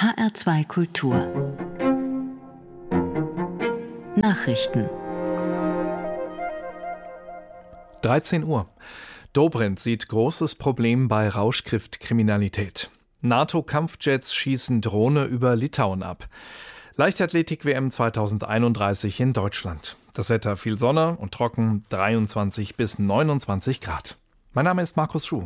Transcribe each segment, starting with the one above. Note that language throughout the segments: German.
HR2 Kultur Nachrichten 13 Uhr. Dobrindt sieht großes Problem bei Rauschgiftkriminalität. NATO-Kampfjets schießen Drohne über Litauen ab. Leichtathletik-WM 2031 in Deutschland. Das Wetter viel Sonne und trocken, 23 bis 29 Grad. Mein Name ist Markus Schuh.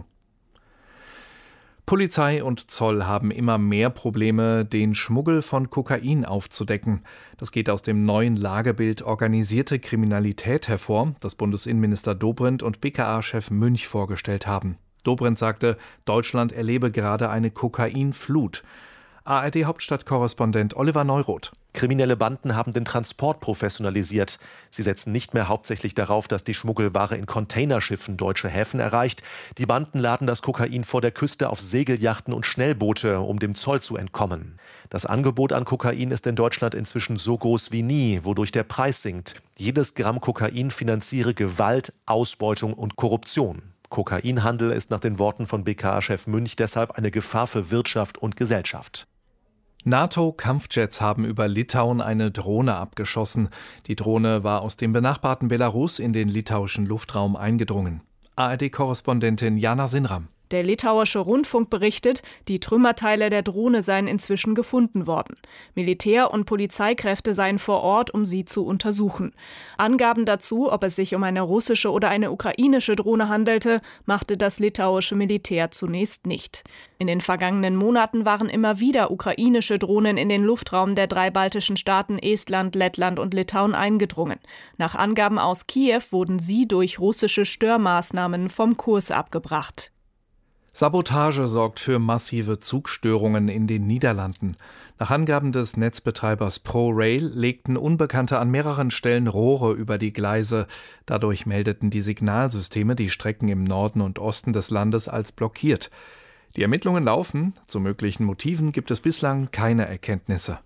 Polizei und Zoll haben immer mehr Probleme, den Schmuggel von Kokain aufzudecken. Das geht aus dem neuen Lagebild Organisierte Kriminalität hervor, das Bundesinnenminister Dobrindt und BKA-Chef Münch vorgestellt haben. Dobrindt sagte, Deutschland erlebe gerade eine Kokainflut. ARD-Hauptstadtkorrespondent Oliver Neuroth. Kriminelle Banden haben den Transport professionalisiert. Sie setzen nicht mehr hauptsächlich darauf, dass die Schmuggelware in Containerschiffen deutsche Häfen erreicht. Die Banden laden das Kokain vor der Küste auf Segelyachten und Schnellboote, um dem Zoll zu entkommen. Das Angebot an Kokain ist in Deutschland inzwischen so groß wie nie, wodurch der Preis sinkt. Jedes Gramm Kokain finanziere Gewalt, Ausbeutung und Korruption. Kokainhandel ist nach den Worten von BKA-Chef Münch deshalb eine Gefahr für Wirtschaft und Gesellschaft. NATO-Kampfjets haben über Litauen eine Drohne abgeschossen. Die Drohne war aus dem benachbarten Belarus in den litauischen Luftraum eingedrungen. ARD-Korrespondentin Jana Sinram. Der litauische Rundfunk berichtet, die Trümmerteile der Drohne seien inzwischen gefunden worden. Militär- und Polizeikräfte seien vor Ort, um sie zu untersuchen. Angaben dazu, ob es sich um eine russische oder eine ukrainische Drohne handelte, machte das litauische Militär zunächst nicht. In den vergangenen Monaten waren immer wieder ukrainische Drohnen in den Luftraum der 3 baltischen Staaten Estland, Lettland und Litauen eingedrungen. Nach Angaben aus Kiew wurden sie durch russische Störmaßnahmen vom Kurs abgebracht. Sabotage sorgt für massive Zugstörungen in den Niederlanden. Nach Angaben des Netzbetreibers ProRail legten Unbekannte an mehreren Stellen Rohre über die Gleise. Dadurch meldeten die Signalsysteme die Strecken im Norden und Osten des Landes als blockiert. Die Ermittlungen laufen. Zu möglichen Motiven gibt es bislang keine Erkenntnisse.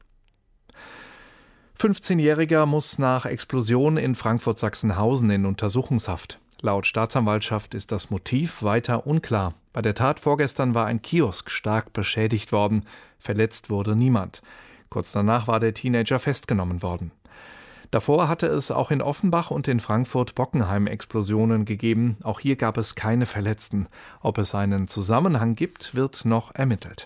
15-Jähriger muss nach Explosion in Frankfurt-Sachsenhausen in Untersuchungshaft. Laut Staatsanwaltschaft ist das Motiv weiter unklar. Bei der Tat vorgestern war ein Kiosk stark beschädigt worden. Verletzt wurde niemand. Kurz danach war der Teenager festgenommen worden. Davor hatte es auch in Offenbach und in Frankfurt-Bockenheim Explosionen gegeben. Auch hier gab es keine Verletzten. Ob es einen Zusammenhang gibt, wird noch ermittelt.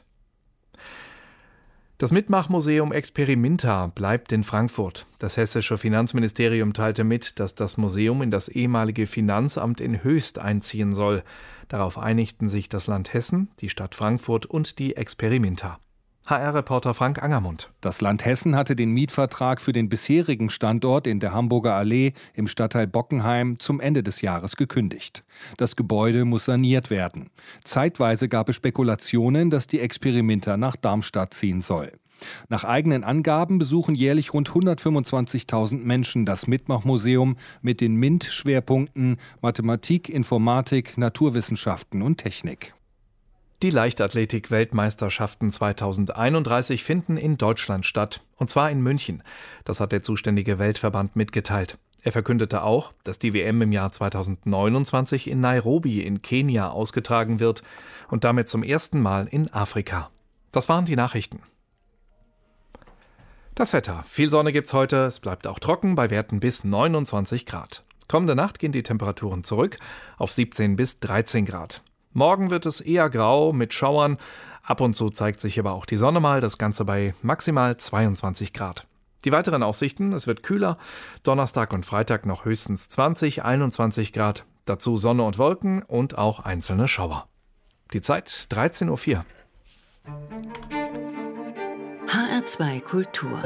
Das Mitmachmuseum Experimenta bleibt in Frankfurt. Das hessische Finanzministerium teilte mit, dass das Museum in das ehemalige Finanzamt in Höchst einziehen soll. Darauf einigten sich das Land Hessen, die Stadt Frankfurt und die Experimenta. HR-Reporter Frank Angermund. Das Land Hessen hatte den Mietvertrag für den bisherigen Standort in der Hamburger Allee im Stadtteil Bockenheim zum Ende des Jahres gekündigt. Das Gebäude muss saniert werden. Zeitweise gab es Spekulationen, dass die Experimenta nach Darmstadt ziehen soll. Nach eigenen Angaben besuchen jährlich rund 125.000 Menschen das Mitmachmuseum mit den MINT-Schwerpunkten Mathematik, Informatik, Naturwissenschaften und Technik. Die Leichtathletik-Weltmeisterschaften 2031 finden in Deutschland statt, und zwar in München. Das hat der zuständige Weltverband mitgeteilt. Er verkündete auch, dass die WM im Jahr 2029 in Nairobi in Kenia ausgetragen wird und damit zum ersten Mal in Afrika. Das waren die Nachrichten. Das Wetter. Viel Sonne gibt's heute, es bleibt auch trocken bei Werten bis 29 Grad. Kommende Nacht gehen die Temperaturen zurück auf 17 bis 13 Grad. Morgen wird es eher grau mit Schauern. Ab und zu zeigt sich aber auch die Sonne mal, das Ganze bei maximal 22 Grad. Die weiteren Aussichten, es wird kühler. Donnerstag und Freitag noch höchstens 20, 21 Grad. Dazu Sonne und Wolken und auch einzelne Schauer. Die Zeit 13:04 Uhr. HR2 Kultur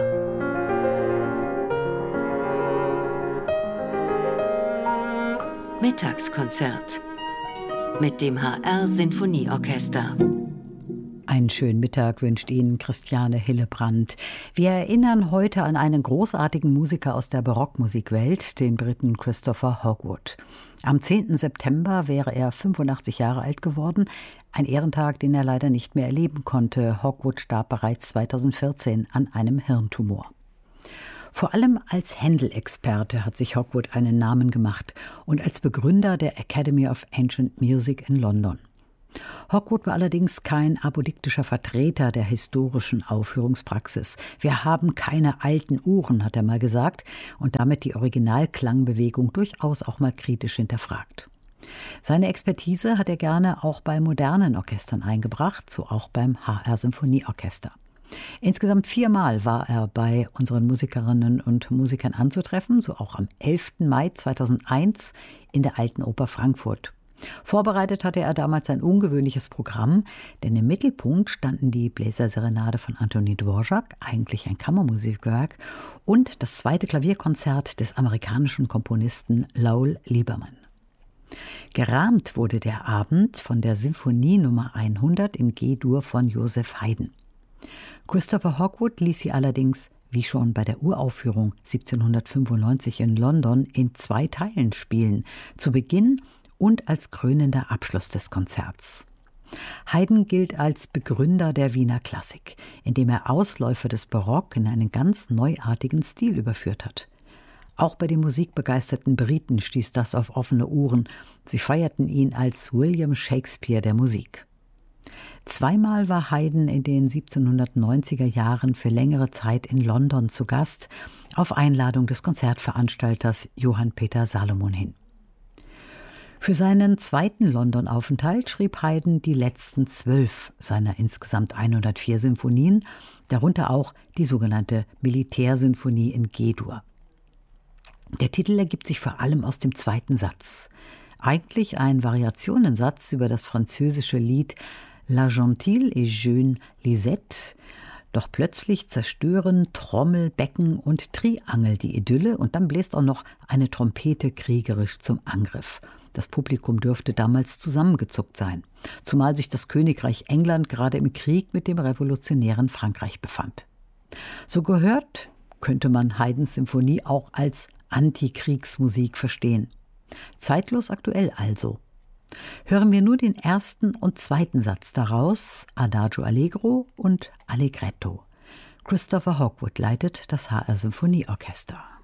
Mittagskonzert mit dem HR-Sinfonieorchester. Einen schönen Mittag wünscht Ihnen Christiane Hillebrand. Wir erinnern heute an einen großartigen Musiker aus der Barockmusikwelt, den Briten Christopher Hogwood. Am 10. September wäre er 85 Jahre alt geworden, ein Ehrentag, den er leider nicht mehr erleben konnte. Hogwood starb bereits 2014 an einem Hirntumor. Vor allem als Händel-Experte hat sich Hogwood einen Namen gemacht und als Begründer der Academy of Ancient Music in London. Hogwood war allerdings kein apodiktischer Vertreter der historischen Aufführungspraxis. Wir haben keine alten Uhren, hat er mal gesagt, und damit die Originalklangbewegung durchaus auch mal kritisch hinterfragt. Seine Expertise hat er gerne auch bei modernen Orchestern eingebracht, so auch beim HR Symphonieorchester. Insgesamt 4-mal war er bei unseren Musikerinnen und Musikern anzutreffen, so auch am 11. Mai 2001 in der Alten Oper Frankfurt. Vorbereitet hatte er damals ein ungewöhnliches Programm, denn im Mittelpunkt standen die Bläserserenade von Antonín Dvořák, eigentlich ein Kammermusikwerk, und das 2. Klavierkonzert des amerikanischen Komponisten Lowell Lieberman. Gerahmt wurde der Abend von der Symphonie Nummer 100 in G-Dur von Joseph Haydn. Christopher Hogwood ließ sie allerdings, wie schon bei der Uraufführung 1795 in London, in 2 Teilen spielen, zu Beginn und als krönender Abschluss des Konzerts. Haydn gilt als Begründer der Wiener Klassik, indem er Ausläufer des Barock in einen ganz neuartigen Stil überführt hat. Auch bei den musikbegeisterten Briten stieß das auf offene Ohren. Sie feierten ihn als William Shakespeare der Musik. 2-mal war Haydn in den 1790er Jahren für längere Zeit in London zu Gast, auf Einladung des Konzertveranstalters Johann Peter Salomon hin. Für seinen 2. London-Aufenthalt schrieb Haydn die letzten 12 seiner insgesamt 104 Symphonien, darunter auch die sogenannte Militärsinfonie in G-Dur. Der Titel ergibt sich vor allem aus dem 2. Satz. Eigentlich ein Variationensatz über das französische Lied La gentille et jeune Lisette. Doch plötzlich zerstören Trommel, Becken und Triangel die Idylle und dann bläst auch noch eine Trompete kriegerisch zum Angriff. Das Publikum dürfte damals zusammengezuckt sein, zumal sich das Königreich England gerade im Krieg mit dem revolutionären Frankreich befand. So gehört, könnte man Haydns Symphonie auch als Antikriegsmusik verstehen. Zeitlos aktuell also. Hören wir nur den 1. und 2. Satz daraus, Adagio Allegro und Allegretto. Christopher Hogwood leitet das HR Symphonieorchester.